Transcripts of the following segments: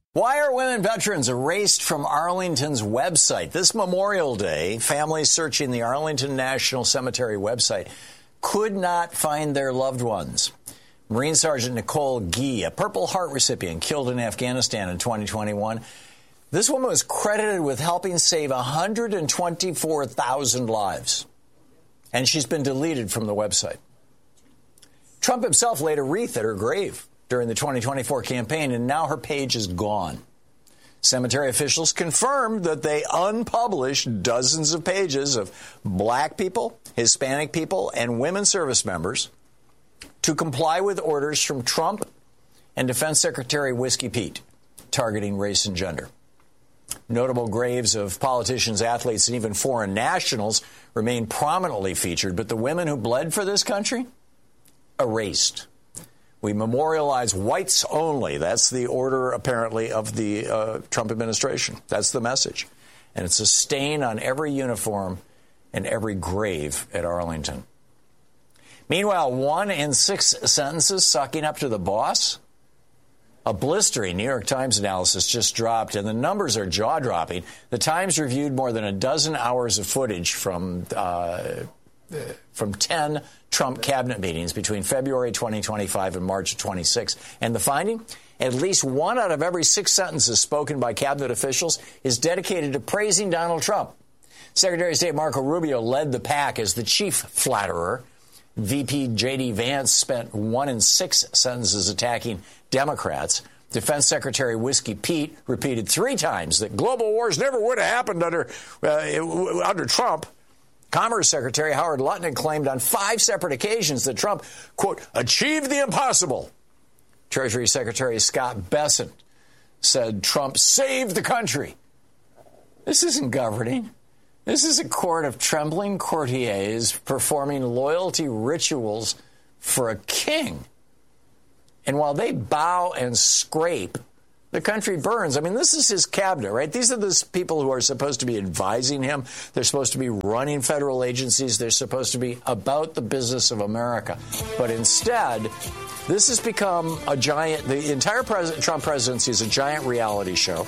Why are women veterans erased from Arlington's website? This Memorial Day, families searching the Arlington National Cemetery website could not find their loved ones. Marine Sergeant Nicole Gee, a Purple Heart recipient killed in Afghanistan in 2021. This woman was credited with helping save 124,000 lives. And she's been deleted from the website. Trump himself laid a wreath at her grave during the 2024 campaign, and now her page is gone. Cemetery officials confirmed that they unpublished dozens of pages of black people, Hispanic people, and women service members to comply with orders from Trump and Defense Secretary Whiskey Pete targeting race and gender. Notable graves of politicians, athletes, and even foreign nationals remain prominently featured, but the women who bled for this country, erased. We memorialize whites only. That's the order, apparently, of the Trump administration. That's the message. And it's a stain on every uniform and every grave at Arlington. Meanwhile, 1 in 6 sentences sucking up to the boss? A blistering New York Times analysis just dropped, and the numbers are jaw-dropping. The Times reviewed more than a dozen hours of footage from 10 Trump cabinet meetings between February 2025 and March 26. And the finding? At least 1 out of every 6 sentences spoken by cabinet officials is dedicated to praising Donald Trump. Secretary of State Marco Rubio led the pack as the chief flatterer. VP J.D. Vance spent 1 in 6 sentences attacking Democrats. Defense Secretary Whiskey Pete repeated 3 times that global wars never would have happened under Trump. Commerce Secretary Howard Lutnick claimed on 5 separate occasions that Trump, quote, achieved the impossible. Treasury Secretary Scott Bessent said Trump saved the country. This isn't governing. This is a court of trembling courtiers performing loyalty rituals for a king. And while they bow and scrape, the country burns. I mean, this is his cabinet, right? These are the people who are supposed to be advising him. They're supposed to be running federal agencies. They're supposed to be about the business of America. But instead, this has become a giant, the entire Trump presidency is a giant reality show.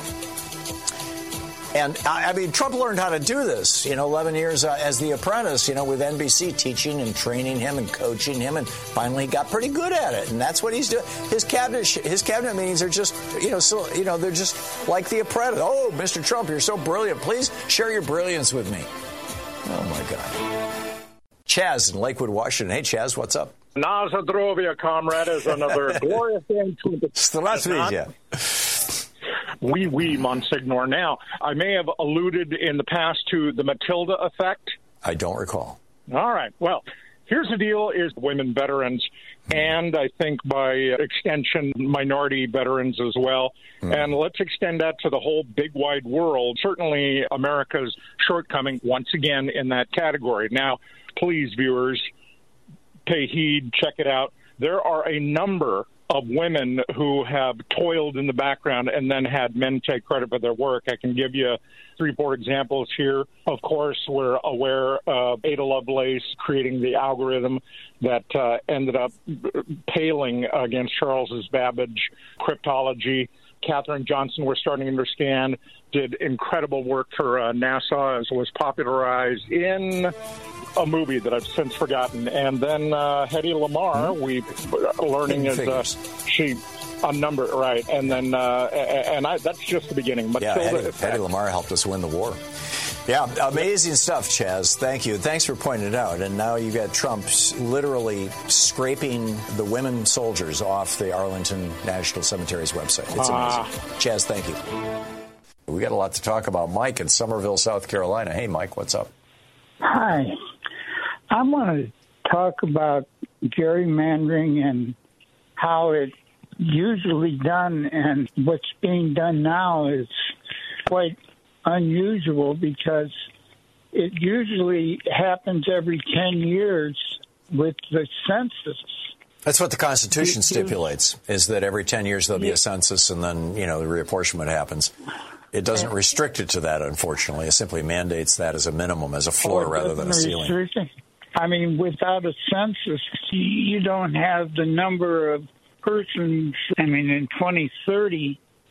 And, I mean, Trump learned how to do this, 11 years as the apprentice, with NBC teaching and training him and coaching him, and finally got pretty good at it. And that's what he's doing. His cabinet meetings are just, they're just like the apprentice. Oh, Mr. Trump, you're so brilliant. Please share your brilliance with me. Oh, my God. Chaz in Lakewood, Washington. Hey, Chaz, what's up? Na zdrowie, comrade, is another glorious day to the Zdravstvuyte. Oui, Monsignor. Now, I may have alluded in the past to the Matilda effect. I don't recall. All right. Well, here's the deal is women veterans, and I think by extension, minority veterans as well. And let's extend that to the whole big wide world. Certainly America's shortcoming once again in that category. Now, please, viewers, pay heed, check it out. There are a number of women who have toiled in the background and then had men take credit for their work. I can give you 3-4 examples here. Of course, we're aware of Ada Lovelace creating the algorithm that ended up paling against Charles's Babbage cryptology. Katherine Johnson, we're starting to understand, did incredible work for NASA, as was popularized in a movie that I've since forgotten. And then Hedy Lamarr, we're learning is she unnumbered, right? And then that's just the beginning. But Hedy Lamarr helped us win the war. Yeah, amazing stuff, Chaz. Thank you. Thanks for pointing it out. And now you got Trump literally scraping the women soldiers off the Arlington National Cemetery's website. It's amazing. Chaz, thank you. We got a lot to talk about. Mike in Somerville, South Carolina. Hey, Mike, what's up? Hi. I want to talk about gerrymandering and how it's usually done, and what's being done now is quite unusual because it usually happens every 10 years with the census. That's what the Constitution stipulates, is that every 10 years there'll be a census and then, the reapportionment happens. It doesn't restrict it to that, unfortunately. It simply mandates that as a minimum, as a floor rather than a ceiling. I mean, without a census, you don't have the number of persons. I mean, in 2030,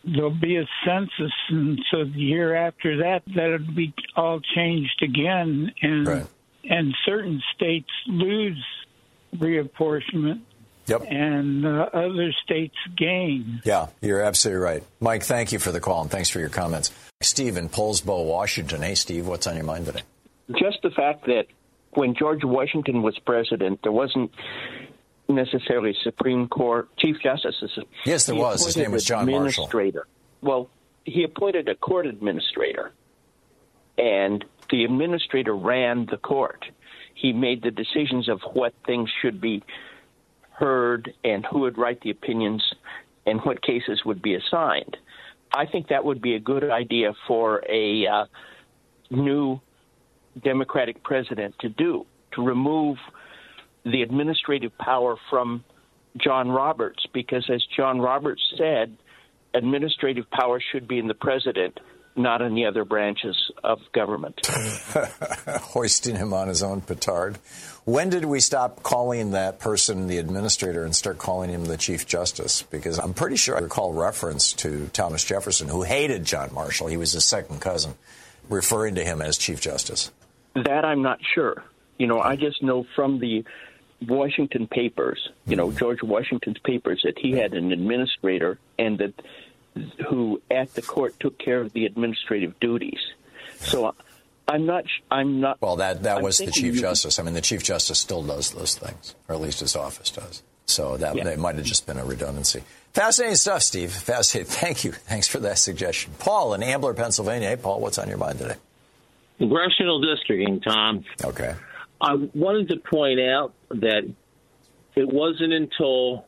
there'll be a census, and so the year after that, that'll be all changed again, and right. and certain states lose reapportionment. Yep. And other states gain. Yeah, you're absolutely right. Mike, thank you for the call, and thanks for your comments. Steve in Poulsbo, Washington. Hey, Steve, what's on your mind today? Just the fact that when George Washington was president, there wasn't necessarily Supreme Court Chief Justice. Yes, there was. His name was John Marshall. Well, he appointed a court administrator, and the administrator ran the court. He made the decisions of what things should be heard and who would write the opinions and what cases would be assigned. I think that would be a good idea for a new Democratic president to do, to remove the administrative power from John Roberts, because as John Roberts said, administrative power should be in the president, not in the other branches of government. Hoisting him on his own petard. When did we stop calling that person the administrator and start calling him the Chief Justice? Because I'm pretty sure I recall reference to Thomas Jefferson, who hated John Marshall. He was his second cousin, referring to him as Chief Justice. That I'm not sure. I just know from the Washington papers, George Washington's papers, that he had an administrator and that who at the court took care of the administrative duties. So I'm not. Well, that was the Chief Justice. I mean, the Chief Justice still does those things, or at least his office does. So that might have just been a redundancy. Fascinating stuff, Steve. Fascinating. Thank you. Thanks for that suggestion. Paul in Ambler, Pennsylvania. Hey, Paul, what's on your mind today? Congressional districting, Tom. Okay. I wanted to point out that it wasn't until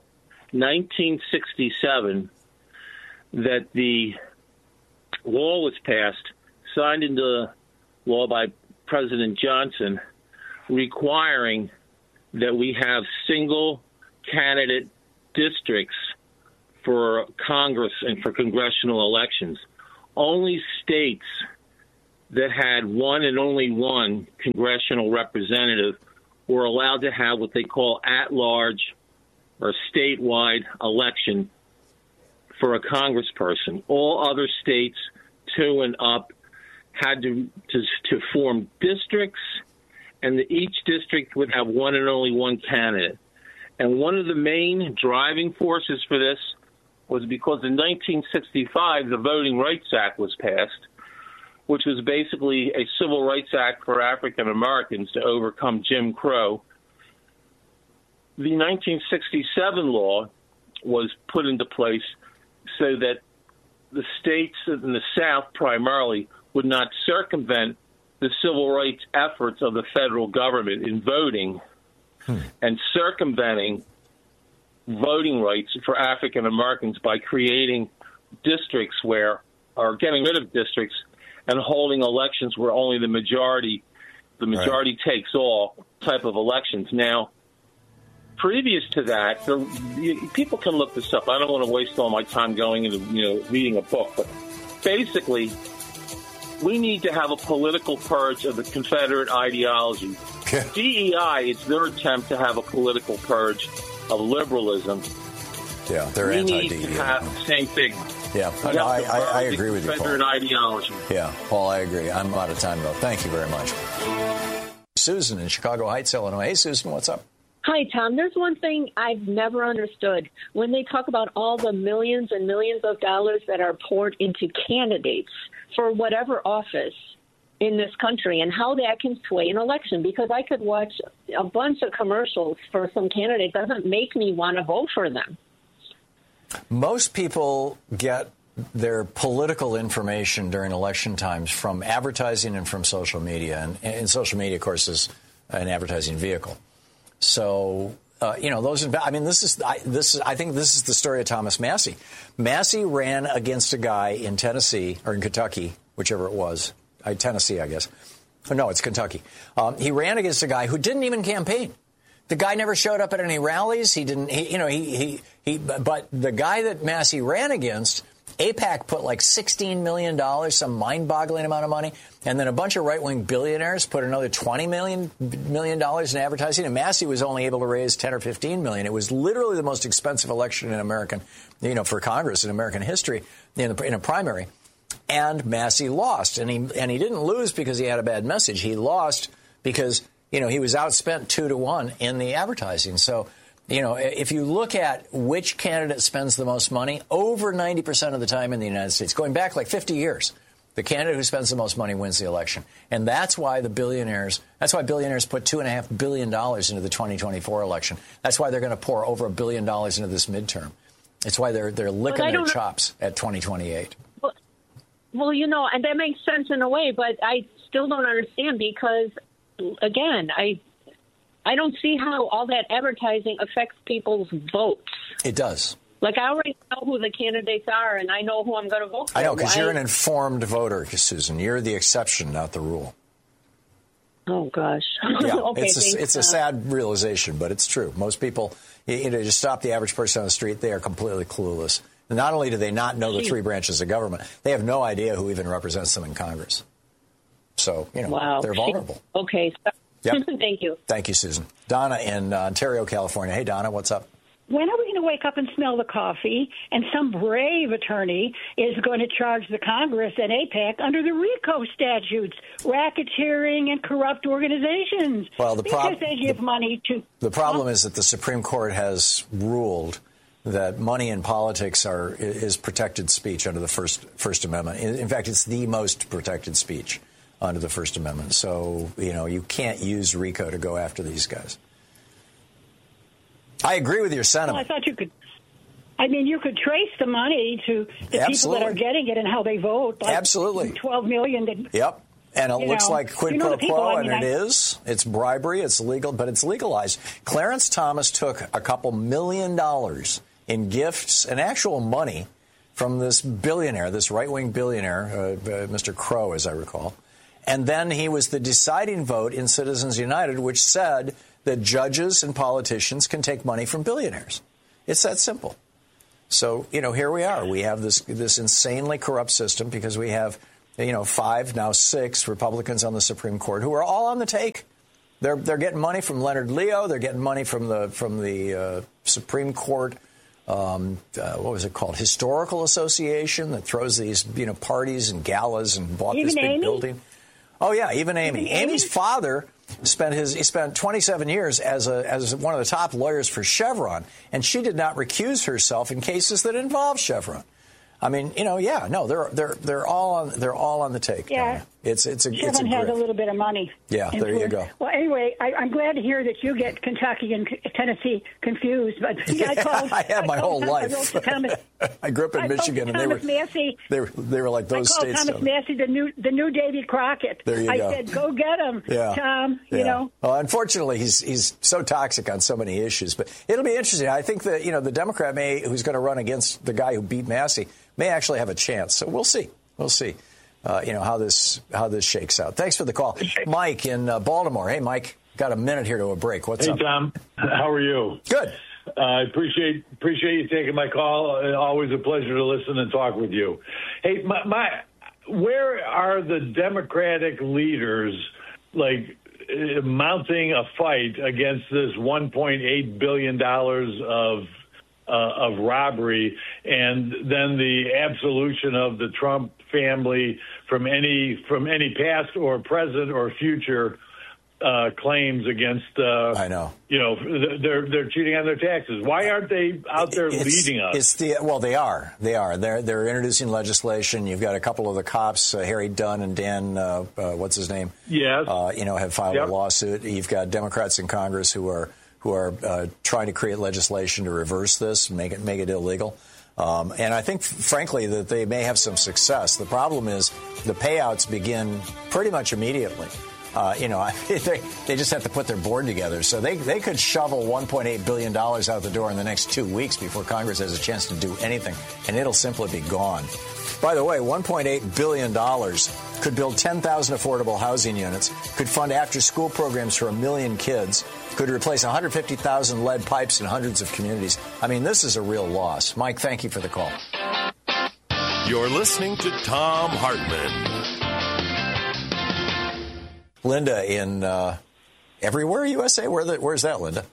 1967 that the law was passed, signed into law by President Johnson, requiring that we have single candidate districts for Congress and for congressional elections. Only states that had one and only one congressional representative were allowed to have what they call at-large or statewide election for a congressperson. All other states, 2 and up, had to form districts, and each district would have one and only one candidate. And one of the main driving forces for this was because in 1965, the Voting Rights Act was passed, which was basically a civil rights act for African Americans to overcome Jim Crow. The 1967 law was put into place so that the states in the South primarily would not circumvent the civil rights efforts of the federal government in voting and circumventing voting rights for African Americans by creating districts or getting rid of districts and holding elections where only the majority takes all type of elections. Now, previous to that, people can look this up. I don't want to waste all my time going into reading a book, but basically, we need to have a political purge of the Confederate ideology. DEI is their attempt to have a political purge of liberalism. Yeah, they're anti-DEI. We need to have the same thing. Yeah, I agree with you, Paul. Confederate ideology. Yeah, Paul, I agree. I'm out of time, though. Thank you very much. Susan in Chicago Heights, Illinois. Hey, Susan, what's up? Hi, Tom. There's one thing I've never understood. When they talk about all the millions and millions of dollars that are poured into candidates for whatever office in this country and how that can sway an election, because I could watch a bunch of commercials for some candidate doesn't make me want to vote for them. Most people get their political information during election times from advertising and from social media. And social media, of course, is an advertising vehicle. So, I think this is the story of Thomas Massie. Massie ran against a guy in Tennessee or in Kentucky, whichever it was. Tennessee, I guess. Oh, no, it's Kentucky. He ran against a guy who didn't even campaign. The guy never showed up at any rallies. He didn't, but the guy that Massie ran against AIPAC put like $16 million, some mind-boggling amount of money, and then a bunch of right-wing billionaires put another $20 million in advertising, and Massey was only able to raise $10 or $15 million. It was literally the most expensive election in American, for Congress in American history in a primary. And Massey lost, and he didn't lose because he had a bad message. He lost because, he was outspent 2-1 in the advertising. So, if you look at which candidate spends the most money, over 90% of the time in the United States, going back like 50 years, the candidate who spends the most money wins the election. And that's why billionaires put $2.5 billion into the 2024 election. That's why they're going to pour over $1 billion into this midterm. It's why they're licking their chops at 2028. Well, and that makes sense in a way, but I still don't understand because, again, I don't see how all that advertising affects people's votes. It does. Like, I already know who the candidates are, and I know who I'm going to vote for. I know, because you're an informed voter, Susan. You're the exception, not the rule. Oh, gosh. Yeah, okay, it's a sad realization, but it's true. Most people, to stop the average person on the street, they are completely clueless. Not only do they not know the three branches of government, they have no idea who even represents them in Congress. So, wow. They're vulnerable. Okay. Yep. Thank you. Thank you, Susan. Donna in Ontario, California. Hey, Donna, what's up? When are we going to wake up and smell the coffee and some brave attorney is going to charge the Congress and AIPAC under the RICO statutes, racketeering and corrupt organizations? Well, because they give money to... The problem is that the Supreme Court has ruled that money in politics is protected speech under the First Amendment. In fact, it's the most protected speech under the First Amendment. So, you can't use RICO to go after these guys. I agree with your sentiment. Well, I thought you could. You could trace the money to the people that are getting it and how they vote. Like Absolutely. 12 million. Yep. And it looks like quid pro quo, and it is. It's bribery. It's legal, but it's legalized. Clarence Thomas took a couple $1 million in gifts and actual money from this billionaire, this right-wing billionaire, Mr. Crow, as I recall. And then he was the deciding vote in Citizens United, which said that judges and politicians can take money from billionaires. It's that simple. So, here we are. We have this insanely corrupt system because we have, 5, now 6 Republicans on the Supreme Court who are all on the take. They're getting money from Leonard Leo. They're getting money from the Supreme Court. What was it called? Historical Association that throws these, parties and galas and bought this big building. Oh, yeah, even Amy. Amy's father spent 27 years as one of the top lawyers for Chevron, and she did not recuse herself in cases that involved Chevron. They're all on the take. Yeah, Chevron has a little bit of money. Yeah, there you go. Well, anyway, I'm glad to hear that you get Kentucky and Tennessee confused. But I have my whole life. I grew up in Michigan, and they were like those states. I called Thomas Massey the new Davy Crockett. There you go. I said, go get him, Tom. Well, unfortunately, he's so toxic on so many issues. But it'll be interesting. I think that the Democrat who's going to run against the guy who beat Massey may actually have a chance. So we'll see. We'll see. How this shakes out. Thanks for the call, Mike in Baltimore. Hey, Mike, got a minute here to a break. What's up? Hey, Tom. How are you? Good. I appreciate you taking my call. Always a pleasure to listen and talk with you. Hey, where are the Democratic leaders mounting a fight against this $1.8 billion of robbery, and then the absolution of the Trump family from any past or present or future claims against? I know. They're cheating on their taxes. Why aren't they out there leading us? They are. They're introducing legislation. You've got a couple of the cops, Harry Dunn and Dan, what's his name? Yes. Have filed a lawsuit. You've got Democrats in Congress who are trying to create legislation to reverse this, make it illegal. And I think, frankly, that they may have some success. The problem is the payouts begin pretty much immediately. They just have to put their board together. So they could shovel $1.8 billion out the door in the next 2 weeks before Congress has a chance to do anything, and it'll simply be gone. By the way, $1.8 billion could build 10,000 affordable housing units, could fund after-school programs for 1 million kids, could replace 150,000 lead pipes in hundreds of communities. I mean, this is a real loss. Mike, thank you for the call. You're listening to Thom Hartmann. Linda in everywhere USA. Where's that, Linda?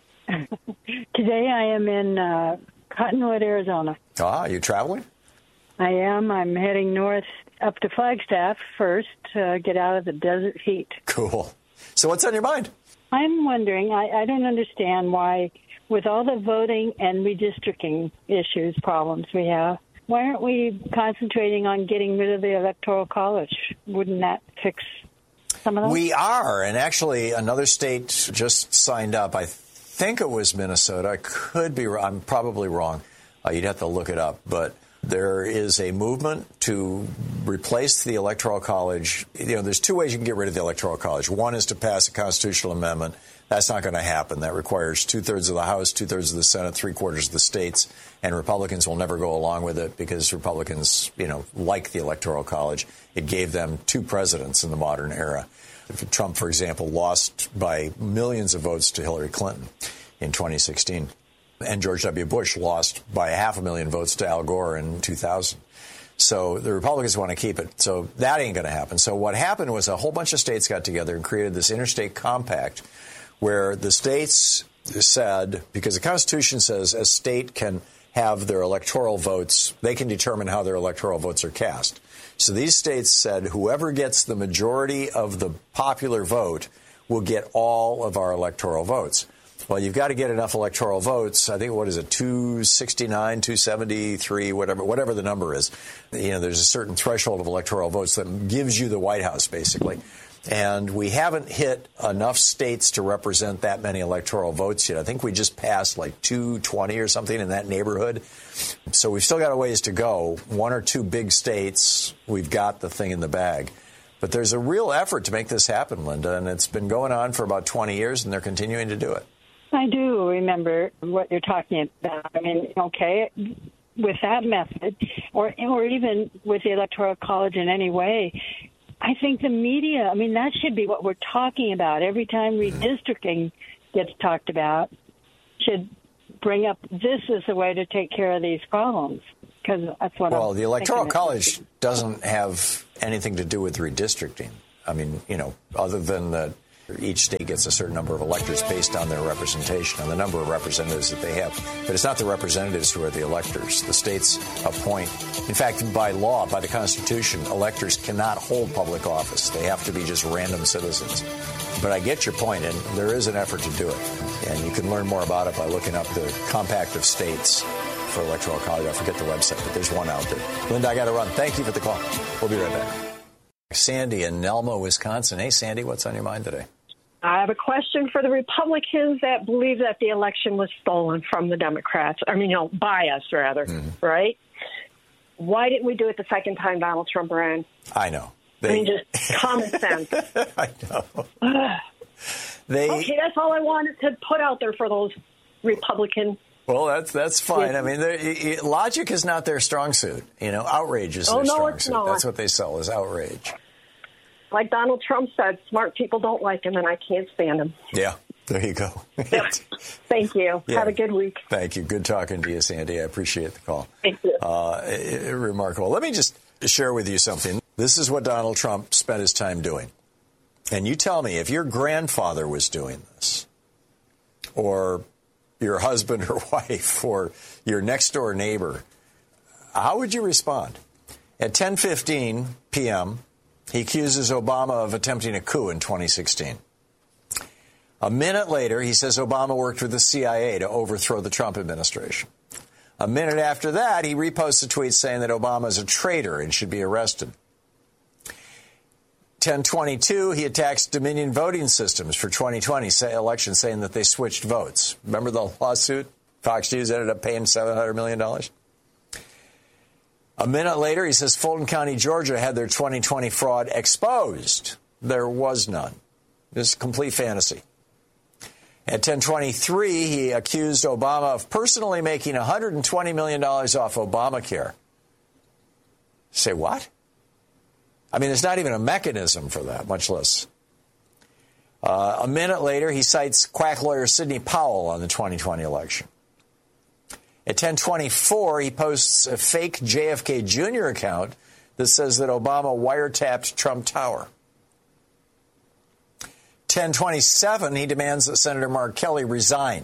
Today I am in Cottonwood, Arizona. Ah, you traveling? I am. I'm heading north up to Flagstaff first to get out of the desert heat. Cool. So what's on your mind? I'm wondering, I don't understand why, with all the voting and redistricting problems we have, why aren't we concentrating on getting rid of the Electoral College? Wouldn't that fix some of those? We are, and actually another state just signed up. I think it was Minnesota. I could be wrong. I'm probably wrong. You'd have to look it up. But there is a movement to replace the Electoral College. You know, there's two ways you can get rid of the Electoral College. One is to pass a constitutional amendment. That's not going to happen. That requires 2/3 of the House, 2/3 of the Senate, 3/4 of the states, and Republicans will never go along with it because Republicans, like the Electoral College. It gave them 2 presidents in the modern era. Trump, for example, lost by millions of votes to Hillary Clinton in 2016. And George W. Bush lost by 500,000 votes to Al Gore in 2000. So the Republicans want to keep it. So that ain't going to happen. So what happened was a whole bunch of states got together and created this interstate compact where the states said, because the Constitution says a state can have their electoral votes, they can determine how their electoral votes are cast. So these states said whoever gets the majority of the popular vote will get all of our electoral votes. Well, you've got to get enough electoral votes. I think, 269, 273, whatever the number is. There's a certain threshold of electoral votes that gives you the White House, basically. And we haven't hit enough states to represent that many electoral votes yet. I think we just passed 220 or something in that neighborhood. So we've still got a ways to go. 1 or 2 big states, we've got the thing in the bag. But there's a real effort to make this happen, Linda, and it's been going on for about 20 years, and they're continuing to do it. I do remember what you're talking about. I mean, okay, with that method, or even with the Electoral College in any way, I think the media, that should be what we're talking about. Every time redistricting gets talked about, should bring up this as a way to take care of these problems. Because that's what Well, the Electoral College doesn't have anything to do with redistricting. Other than that each state gets a certain number of electors based on their representation and the number of representatives that they have. But it's not the representatives who are the electors. The states appoint. In fact, by law, by the Constitution, electors cannot hold public office. They have to be just random citizens. But I get your point, and there is an effort to do it. And you can learn more about it by looking up the Compact of States for Electoral College. I forget the website, but there's one out there. Linda, I got to run. Thank you for the call. We'll be right back. Sandy in Nelma, Wisconsin. Hey, Sandy, what's on your mind today? I have a question for the Republicans that believe that the election was stolen from the Democrats. By us, rather, right? Why didn't we do it the second time Donald Trump ran? I know. Just common sense. I know. Okay, that's all I wanted to put out there for those Republican. Well, that's fine. Logic is not their strong suit. Outrage is their strong suit. Not. That's what they sell is outrage. Like Donald Trump said, smart people don't like him, and I can't stand him. Yeah, there you go. Yep. Thank you. Yeah. Have a good week. Thank you. Good talking to you, Sandy. I appreciate the call. Thank you. Remarkable. Let me just share with you something. This is what Donald Trump spent his time doing. And you tell me, if your grandfather was doing this, or your husband or wife, or your next-door neighbor, how would you respond? At 10:15 p.m., he accuses Obama of attempting a coup in 2016. A minute later, he says Obama worked with the CIA to overthrow the Trump administration. A minute after that, he reposts a tweet saying that Obama is a traitor and should be arrested. 10:22, he attacks Dominion voting systems for 2020 election, saying that they switched votes. Remember the lawsuit? Fox News ended up paying $700 million. A minute later, he says Fulton County, Georgia, had their 2020 fraud exposed. There was none. This is complete fantasy. At 10:23, he accused Obama of personally making $120 million off Obamacare. Say what? There's not even a mechanism for that, much less. A minute later, he cites quack lawyer Sidney Powell on the 2020 election. At 10:24, he posts a fake JFK Jr. account that says that Obama wiretapped Trump Tower. 10:27, he demands that Senator Mark Kelly resign.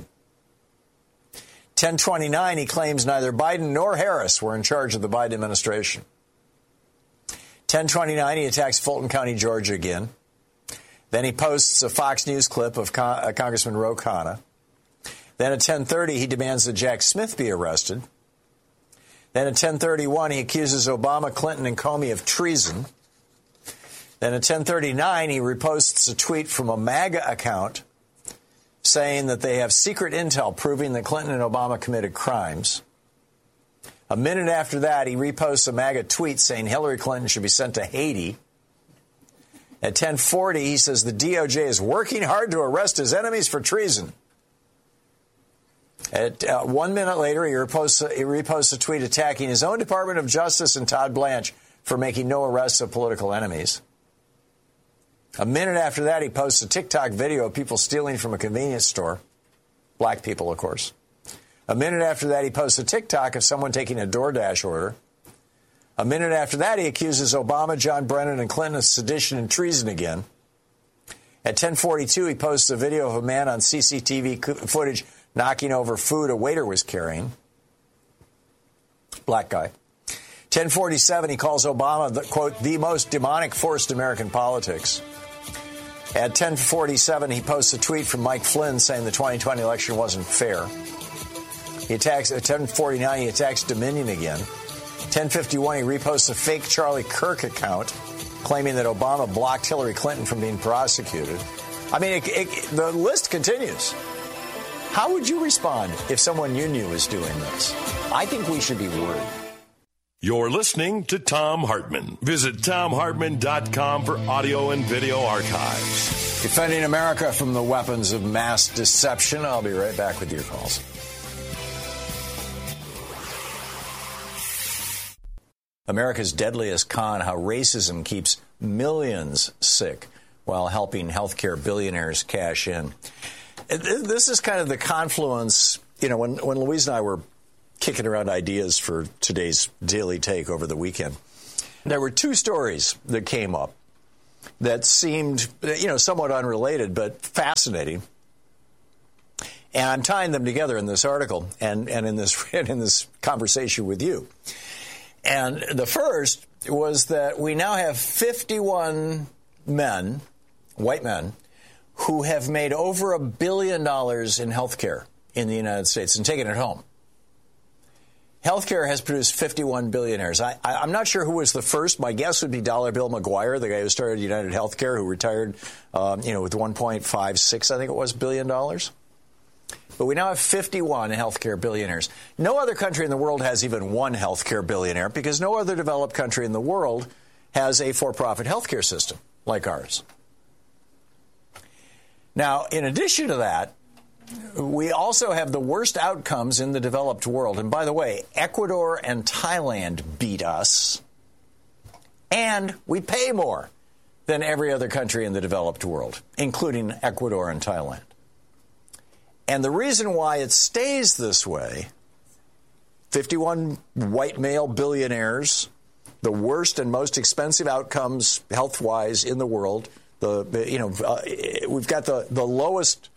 10:29, he claims neither Biden nor Harris were in charge of the Biden administration. 10:29, he attacks Fulton County, Georgia again. Then he posts a Fox News clip of Congressman Ro Khanna. Then at 10:30, he demands that Jack Smith be arrested. Then at 10:31, he accuses Obama, Clinton, and Comey of treason. Then at 10:39, he reposts a tweet from a MAGA account saying that they have secret intel proving that Clinton and Obama committed crimes. A minute after that, he reposts a MAGA tweet saying Hillary Clinton should be sent to Haiti. At 10:40, he says the DOJ is working hard to arrest his enemies for treason. At 1 minute later, he reposts a tweet attacking his own Department of Justice and Todd Blanche for making no arrests of political enemies. A minute after that, he posts a TikTok video of people stealing from a convenience store. Black people, of course. A minute after that, he posts a TikTok of someone taking a DoorDash order. A minute after that, he accuses Obama, John Brennan, and Clinton of sedition and treason again. At 10:42, he posts a video of a man on CCTV footage knocking over food a waiter was carrying. Black guy. 10:47, he calls Obama, quote, the most demonic force in American politics. At 10:47, he posts a tweet from Mike Flynn saying the 2020 election wasn't fair. He attacks, at 10:49, he attacks Dominion again. 10:51, he reposts a fake Charlie Kirk account claiming that Obama blocked Hillary Clinton from being prosecuted. I mean, the list continues. How would you respond if someone you knew was doing this? I think we should be worried. You're listening to Thom Hartmann. Visit ThomHartmann.com for audio and video archives. Defending America from the weapons of mass deception. I'll be right back with your calls. America's deadliest con, how racism keeps millions sick while helping healthcare billionaires cash in. This is kind of the confluence, you know, when Louise and I were kicking around ideas for today's Daily Take over the weekend, there were two stories that came up that seemed, you know, somewhat unrelated but fascinating. And I'm tying them together in this article and in this conversation with you. And the first was that we now have 51 men, white men, who have made over $1 billion in health care in the United States and taken it home. Healthcare has produced 51 billionaires. I'm not sure who was the first. My guess would be Dollar Bill McGuire, the guy who started United Healthcare, who retired, with $1.56, I think it was, $billion. But we now have 51 healthcare billionaires. No other country in the world has even one healthcare billionaire because no other developed country in the world has a for-profit healthcare system like ours. Now, in addition to that, we also have the worst outcomes in the developed world. And by the way, Ecuador and Thailand beat us, and we pay more than every other country in the developed world, including Ecuador and Thailand. And the reason why it stays this way, 51 white male billionaires, the worst and most expensive outcomes health-wise in the world, we've got the lowest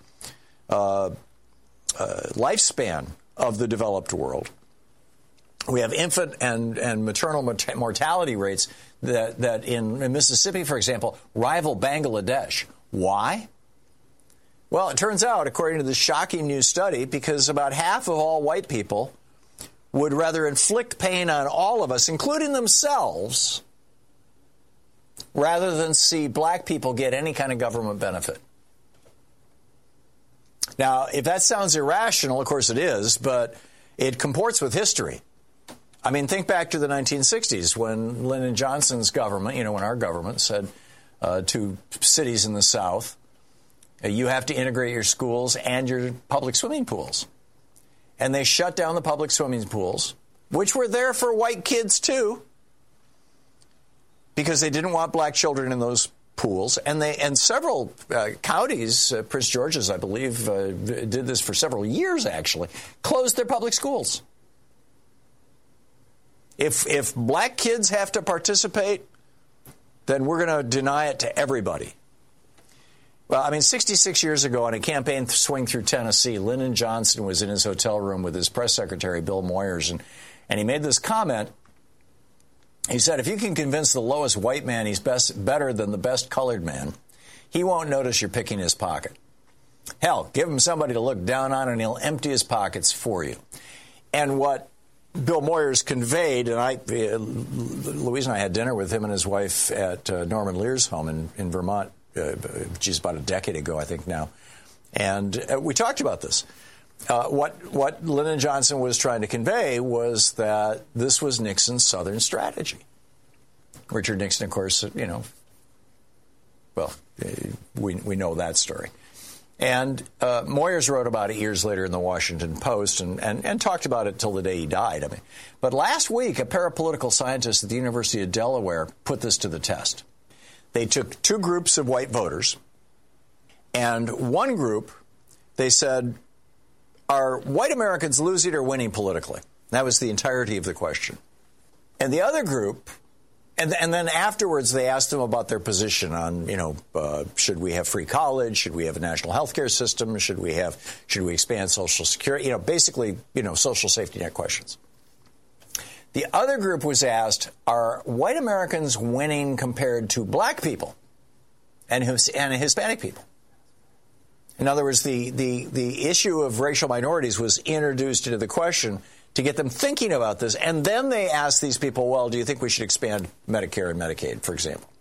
lifespan of the developed world. We have infant and maternal mortality rates that in Mississippi, for example, rival Bangladesh. Why? Well, it turns out, according to this shocking new study, because about half of all white people would rather inflict pain on all of us, including themselves, rather than see black people get any kind of government benefit. Now, if that sounds irrational, of course it is, but it comports with history. I mean, think back to the 1960s when Lyndon Johnson's government, when our government said to cities in the South, you have to integrate your schools and your public swimming pools. And they shut down the public swimming pools, which were there for white kids too, because they didn't want black children in those pools. And several counties, Prince George's, I believe, did this for several years, actually, closed their public schools If black kids have to participate, then we're going to deny it to everybody. Well, I mean, 66 years ago on a campaign swing through Tennessee, Lyndon Johnson was in his hotel room with his press secretary, Bill Moyers, and he made this comment. He said, if you can convince the lowest white man he's better than the best colored man, he won't notice you're picking his pocket. Hell, give him somebody to look down on and he'll empty his pockets for you. And what Bill Moyers conveyed, and Louise and I had dinner with him and his wife at Norman Lear's home in Vermont, which is about a decade ago, I think now. And we talked about this. What Lyndon Johnson was trying to convey was that this was Nixon's Southern strategy. Richard Nixon, of course, we know that story. And Moyers wrote about it years later in the Washington Post and talked about it till the day he died. I mean, but last week, a pair of political scientists at the University of Delaware put this to the test. They took two groups of white voters, and one group, they said, are white Americans losing or winning politically? That was the entirety of the question. And the other group, and then afterwards they asked them about their position on, should we have free college? Should we have a national health care system? Should we expand Social Security? Basically, social safety net questions. The other group was asked, are white Americans winning compared to black people and Hispanic people? In other words, the issue of racial minorities was introduced into the question to get them thinking about this. And then they asked these people, well, do you think we should expand Medicare and Medicaid, for example?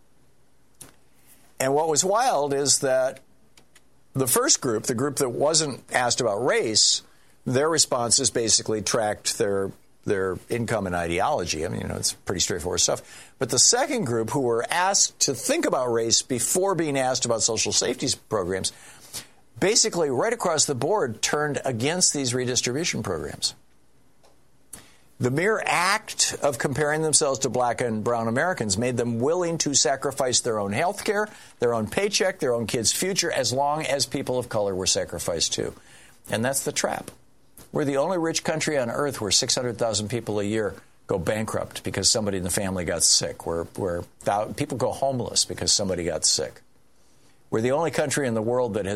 And what was wild is that the first group, the group that wasn't asked about race, their responses basically tracked their income and ideology. I mean, it's pretty straightforward stuff. But the second group, who were asked to think about race before being asked about social safety programs, basically right across the board turned against these redistribution programs. The mere act of comparing themselves to black and brown Americans made them willing to sacrifice their own health care, their own paycheck, their own kids' future, as long as people of color were sacrificed too. And that's the trap. We're the only rich country on earth where 600,000 people a year go bankrupt because somebody in the family got sick, where people go homeless because somebody got sick. We're the only country in the world that has